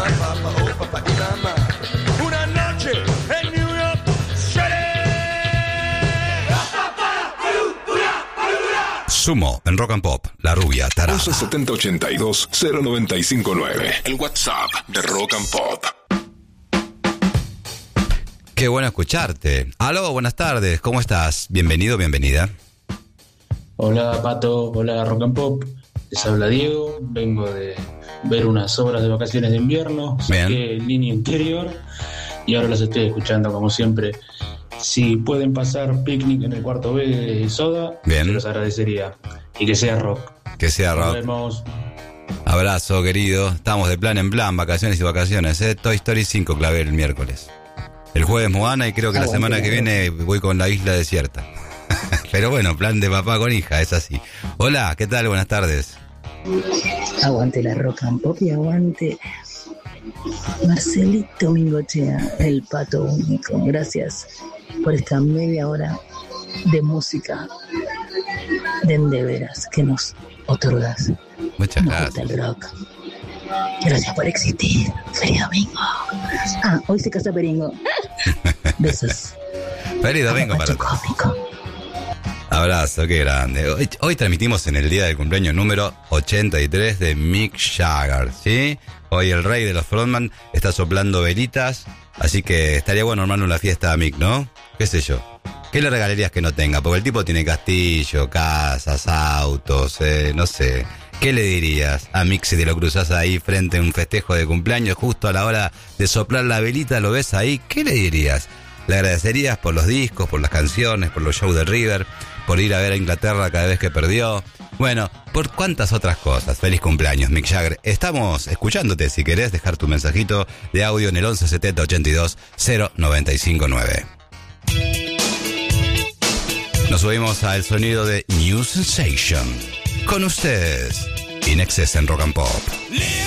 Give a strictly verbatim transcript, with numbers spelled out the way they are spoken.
Una noche en New York City. Sumo en Rock and Pop, La Rubia, Tarada. once setenta ochenta y dos cero noventa y cinco nueve. El WhatsApp de Rock and Pop. Qué bueno escucharte. Aló, buenas tardes, ¿cómo estás? Bienvenido, bienvenida. Hola Pato, hola Rock and Pop. Les habla Diego, vengo de ver unas obras de vacaciones de invierno, saqué en línea interior y ahora las estoy escuchando como siempre. Si pueden pasar Picnic en el cuarto B de Soda, Bien. se los agradecería. Y que sea rock. Que sea rock. Nos vemos. Abrazo, querido. Estamos de plan en plan, vacaciones y vacaciones, ¿eh? Toy Story cinco clavé el miércoles. El jueves Moana y creo que la Aguante, semana que viene voy con La Isla Desierta. Pero bueno, plan de papá con hija, es así. Hola, ¿qué tal? Buenas tardes. Aguante la Rock and Pop y aguante Marcelito Mingochea, el Pato Único. Gracias por esta media hora de música de endeveras que nos otorgas. Muchas nos gracias. gusta el rock. Gracias por existir. Feliz domingo. Ah, hoy se casa Peringo. Besos. Feliz domingo para Pacho todos. Cómico. Abrazo, qué grande. Hoy, hoy transmitimos en el día del cumpleaños número ochenta y tres de Mick Jagger, ¿sí? Hoy el rey de los frontman está soplando velitas, así que estaría bueno armarle una fiesta a Mick, ¿no? ¿Qué sé yo? ¿Qué le regalarías que no tenga? Porque el tipo tiene castillo, casas, autos, eh, no sé. ¿Qué le dirías a Mick si te lo cruzás ahí frente a un festejo de cumpleaños justo a la hora de soplar la velita, lo ves ahí? ¿Qué le dirías? ¿Le agradecerías por los discos, por las canciones, por los shows de River, por ir a ver a Inglaterra cada vez que perdió? Bueno, por cuántas otras cosas. Feliz cumpleaños, Mick Jagger. Estamos escuchándote. Si querés dejar tu mensajito de audio en el once setenta ochenta y dos cero noventa y cinco nueve. Nos subimos al sonido de New Sensation. Con ustedes, In Excess en Rock and Pop.